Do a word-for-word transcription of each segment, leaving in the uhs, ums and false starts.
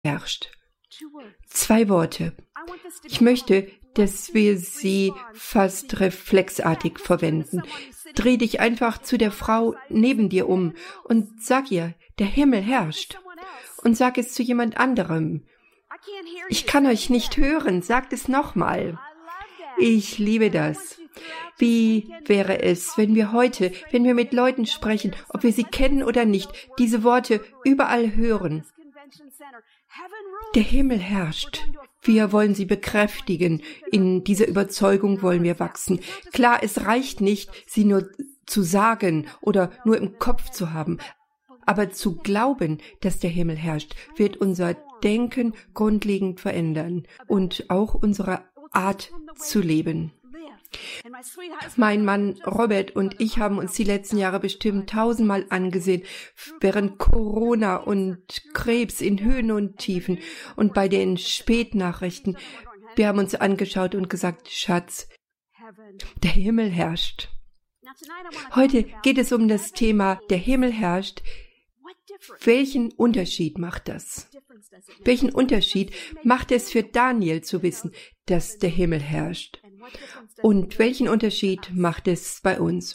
herrscht. Zwei Worte. Ich möchte, dass wir sie fast reflexartig verwenden. Dreh dich einfach zu der Frau neben dir um und sag ihr, der Himmel herrscht. Und sag es zu jemand anderem. Ich kann euch nicht hören, sagt es nochmal. Ich liebe das. Wie wäre es, wenn wir heute, wenn wir mit Leuten sprechen, ob wir sie kennen oder nicht, diese Worte überall hören? Der Himmel herrscht. Wir wollen sie bekräftigen. In dieser Überzeugung wollen wir wachsen. Klar, es reicht nicht, sie nur zu sagen oder nur im Kopf zu haben. Aber zu glauben, dass der Himmel herrscht, wird unser Denken grundlegend verändern und auch unsere Art zu leben. Mein Mann Robert und ich haben uns die letzten Jahre bestimmt tausendmal angesehen, während Corona und Krebs in Höhen und Tiefen und bei den Spätnachrichten. Wir haben uns angeschaut und gesagt, Schatz, der Himmel herrscht. Heute geht es um das Thema, der Himmel herrscht. Welchen Unterschied macht das? Welchen Unterschied macht es für Daniel zu wissen, dass der Himmel herrscht? Und welchen Unterschied macht es bei uns?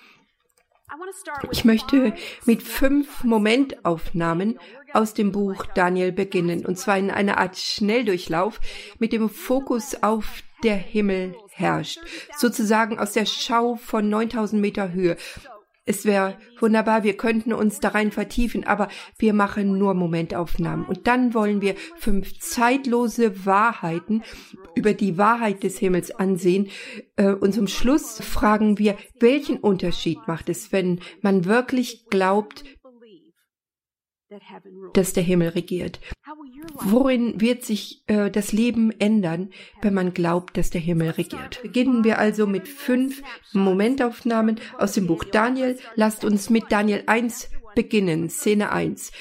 Ich möchte mit fünf Momentaufnahmen aus dem Buch Daniel beginnen, und zwar in einer Art Schnelldurchlauf mit dem Fokus auf der Himmel herrscht, sozusagen aus der Schau von neuntausend Meter Höhe. Es wäre wunderbar, wir könnten uns da rein vertiefen, aber wir machen nur Momentaufnahmen. Und dann wollen wir fünf zeitlose Wahrheiten über die Wahrheit des Himmels ansehen. Und zum Schluss fragen wir, welchen Unterschied macht es, wenn man wirklich glaubt, dass der Himmel regiert? Worin wird sich äh, das Leben ändern, wenn man glaubt, dass der Himmel regiert? Beginnen wir also mit fünf Momentaufnahmen aus dem Buch Daniel. Lasst uns mit Daniel eins beginnen, Szene eins.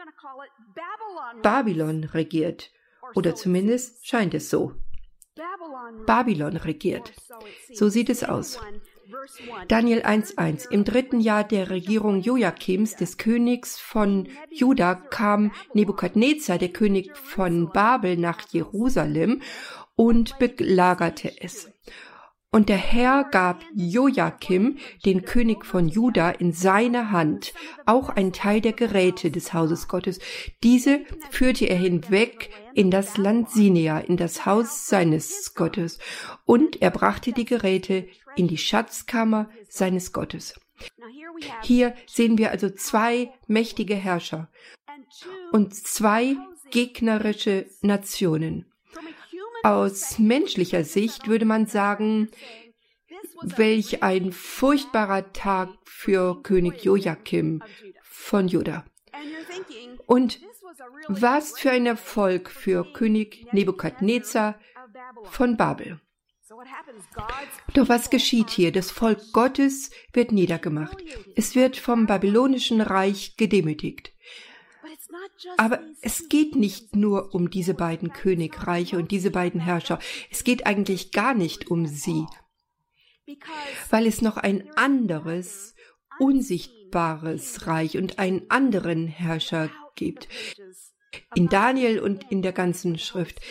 Babylon regiert, oder zumindest scheint es so. Babylon regiert. So sieht es aus. Daniel eins eins. Im dritten Jahr der Regierung Joachims, des Königs von Juda, kam Nebukadnezar, der König von Babel, nach Jerusalem und belagerte es. Und der Herr gab Joachim, den König von Juda, in seine Hand, auch ein Teil der Geräte des Hauses Gottes. Diese führte er hinweg in das Land Sinea, in das Haus seines Gottes. Und er brachte die Geräte in die Schatzkammer seines Gottes. Hier sehen wir also zwei mächtige Herrscher und zwei gegnerische Nationen. Aus menschlicher Sicht würde man sagen, welch ein furchtbarer Tag für König Joachim von Juda. Und was für ein Erfolg für König Nebukadnezar von Babel. Doch was geschieht hier? Das Volk Gottes wird niedergemacht. Es wird vom babylonischen Reich gedemütigt. Aber es geht nicht nur um diese beiden Königreiche und diese beiden Herrscher. Es geht eigentlich gar nicht um sie, weil es noch ein anderes, unsichtbares Reich und einen anderen Herrscher gibt. In Daniel und in der ganzen Schrift.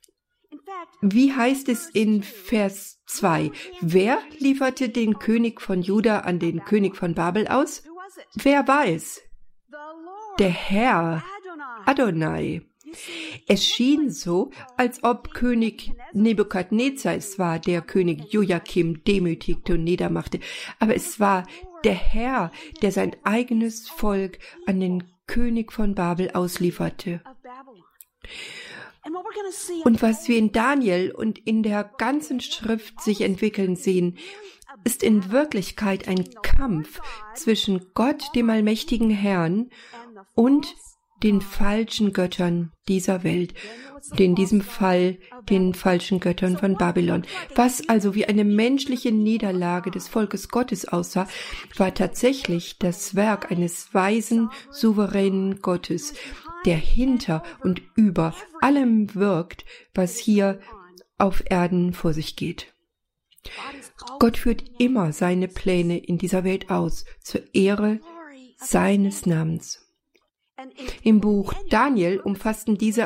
Wie heißt es in Vers zwei? Wer lieferte den König von Juda an den König von Babel aus? Wer war es? Der Herr, Adonai. Es schien so, als ob König Nebukadnezar es war, der König Joachim demütigte und niedermachte. Aber es war der Herr, der sein eigenes Volk an den König von Babel auslieferte. Und was wir in Daniel und in der ganzen Schrift sich entwickeln sehen, ist in Wirklichkeit ein Kampf zwischen Gott, dem allmächtigen Herrn, und den falschen Göttern dieser Welt, und in diesem Fall den falschen Göttern von Babylon. Was also wie eine menschliche Niederlage des Volkes Gottes aussah, war tatsächlich das Werk eines weisen, souveränen Gottes, der hinter und über allem wirkt, was hier auf Erden vor sich geht. Gott führt immer seine Pläne in dieser Welt aus, zur Ehre seines Namens. Im Buch Daniel umfassten diese